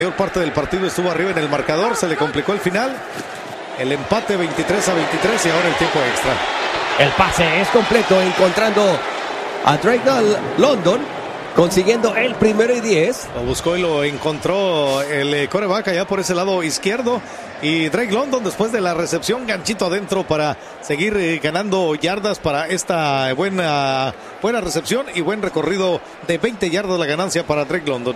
La mayor parte del partido estuvo arriba en el marcador, se le complicó el final. El empate 23-23 y ahora el tiempo extra. El pase es completo, encontrando a Drake London, consiguiendo el 1-y-10. Lo buscó y lo encontró el quarterback allá por ese lado izquierdo. Y Drake London, después de la recepción, ganchito adentro para seguir ganando yardas para esta buena recepción y buen recorrido de 20 yardas la ganancia para Drake London.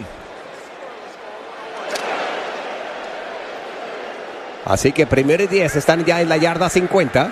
Así que 1-y-10, están ya en la yarda 50.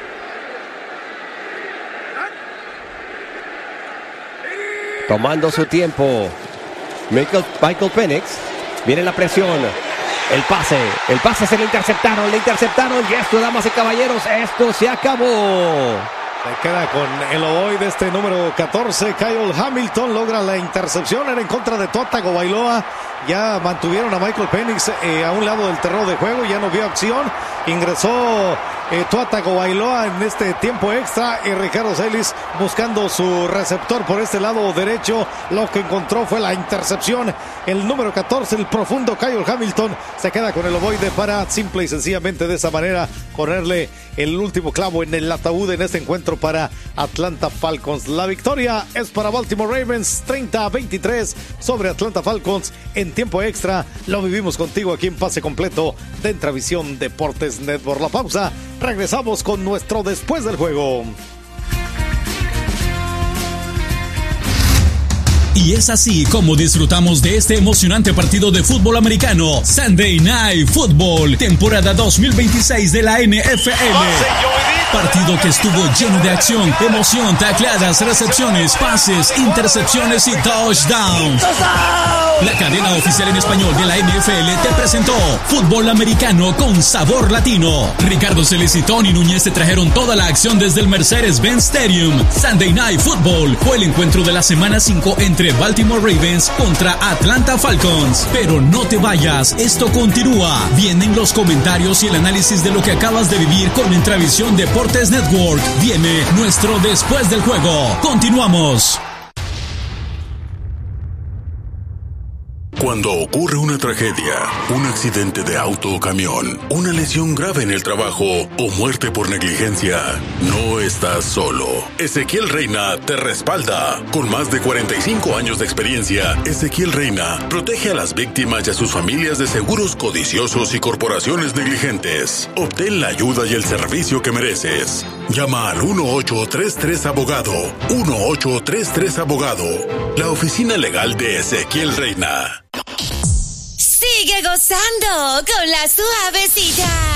Tomando su tiempo Michael Penix. Viene la presión. El pase se le interceptaron. Y esto, damas y caballeros, esto se acabó. Se queda con el ovoide este número 14, Kyle Hamilton, logra la intercepción, era en contra de Tua Tagovailoa. Ya mantuvieron a Michael Penix a un lado del terreno de juego, ya no vio acción. Ingresó Tua Tagovailoa en este tiempo extra y Ricardo Celis buscando su receptor por este lado derecho. Lo que encontró fue la intercepción. El número 14, el profundo Kyle Hamilton, se queda con el ovoide para simple y sencillamente de esa manera ponerle el último clavo en el ataúd en este encuentro para Atlanta Falcons. La victoria es para Baltimore Ravens, 30-23 sobre Atlanta Falcons en tiempo extra. Lo vivimos contigo aquí en Pase Completo de Intravisión Deportes Network. La pausa, regresamos con nuestro después del juego. Y es así como disfrutamos de este emocionante partido de fútbol americano, Sunday Night Football, temporada 2026 de la NFL. Partido que estuvo lleno de acción, emoción, tacleadas, recepciones, pases, intercepciones y touchdowns. La cadena oficial en español de la NFL te presentó fútbol americano con sabor latino. Ricardo Celis y Tony Núñez te trajeron toda la acción desde el Mercedes-Benz Stadium. Sunday Night Football fue el encuentro de la semana 5 entre Baltimore Ravens contra Atlanta Falcons. Pero no te vayas, esto continúa. Vienen los comentarios y el análisis de lo que acabas de vivir con Intravisión Deportes Network. Viene nuestro después del juego. Continuamos. Cuando ocurre una tragedia, un accidente de auto o camión, una lesión grave en el trabajo o muerte por negligencia, no estás solo. Ezequiel Reina te respalda. Con más de 45 años de experiencia, Ezequiel Reina protege a las víctimas y a sus familias de seguros codiciosos y corporaciones negligentes. Obtén la ayuda y el servicio que mereces. Llama al 1833-ABOGADO. 1833-ABOGADO. La oficina legal de Ezequiel Reina. Sigue gozando con la suavecita.